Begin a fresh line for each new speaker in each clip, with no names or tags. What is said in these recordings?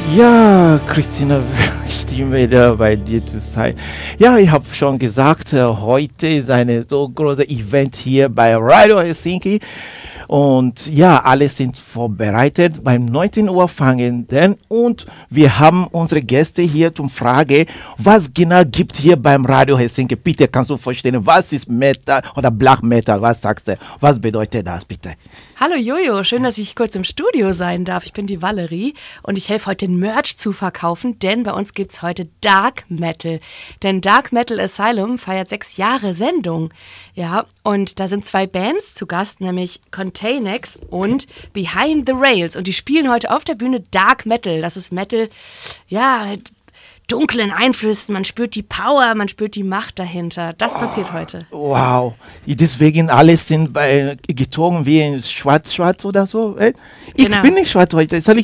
Ja, Christina, Stimme da bei dir zu sein. Ja, ich habe schon gesagt, heute ist ein so großes Event hier bei Radio Helsinki. Und ja, alle sind vorbereitet. Beim 19 Uhr fangen denn und wir haben unsere Gäste hier zum Frage, was genau gibt hier beim Radio Helsinki? Bitte kannst du vorstellen, was ist Metal oder Black Metal? Was sagst du? Was bedeutet das bitte?
Hallo Jojo, schön, dass ich kurz im Studio sein darf. Ich bin die Valerie und ich helfe heute den Merch zu verkaufen, denn bei uns gibt's heute Dark Metal. Denn Dark Metal Asylum feiert 6 Jahre Sendung. Ja, und da sind 2 Bands zu Gast, nämlich Containex und Behind the Rails. Und die spielen heute auf der Bühne Dark Metal. Das ist Metal, ja, mit dunklen Einflüssen. Man spürt die Power, man spürt die Macht dahinter. Das passiert heute.
Wow. Deswegen alle sind gezogen wie in schwarz oder so. Ich
Genau.
bin nicht schwarz heute. Soll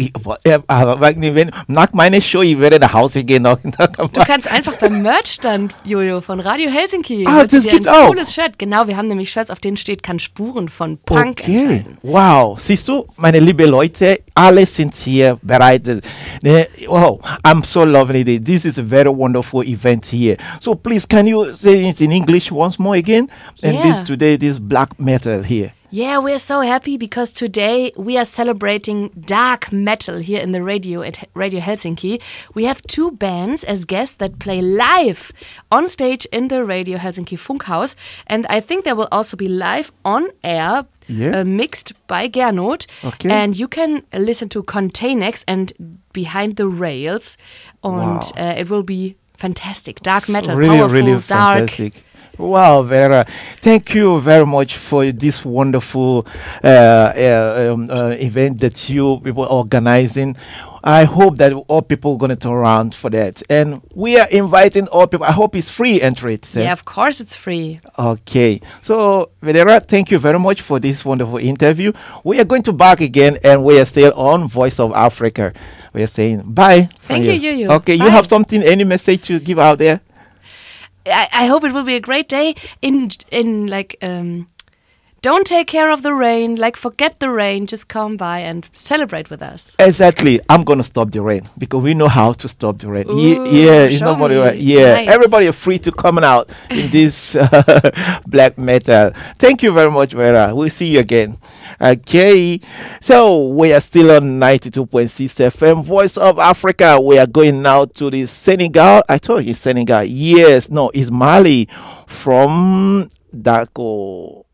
nach meiner Show, ich werde nach Hause gehen.
Du kannst einfach beim Merchstand, Jojo, von Radio Helsinki.
Das
holst dir
gibt's
ein
auch.
cooles Shirt. Genau, wir haben nämlich Shirts, auf denen steht, kann Spuren von Punk
Okay,
enthalten.
wow. Siehst du, meine lieben Leute, alle sind hier bereit. Wow, I'm so lovely. This is a very wonderful event here. So please, can you say it in English once more again? And
Yeah.
this black metal here.
Yeah, we're so happy because today we are celebrating dark metal here in the radio at Radio Helsinki. We have 2 bands as guests that play live on stage in the Radio Helsinki Funkhaus. And I think there will also be live on air,
Yeah.
mixed by Gernot.
Okay.
And you can listen to Containex and Behind the Rails. And
Wow.
it will be fantastic. Dark metal,
Really,
powerful,
really
dark.
fantastic. Wow, Vera, thank you very much for this wonderful event that you people are organizing. I hope that all people are going to turn around for that. And we are inviting all people. I hope it's free entry.
Yeah, of course it's free.
Okay. So, Vera, thank you very much for this wonderful interview. We are going to back again and we are still on Voice of Africa. We are saying bye.
Thank you, Yuyu.
Okay, you
Bye.
have something, any message to give out there?
I hope it will be a great day. Don't take care of the rain. Forget the rain. Just come by and celebrate with us.
Exactly. I'm going to stop the rain because we know how to stop the rain.
Ooh,
It's
show
nobody
me.
right. Yeah.
Nice.
Everybody are free to come out in this black metal. Thank you very much, Vera. We'll see you again. Okay. So we are still on 92.6 FM, Voice of Africa. We are going now to the Senegal. I told you Senegal. Yes. No, it's Mali from Dako.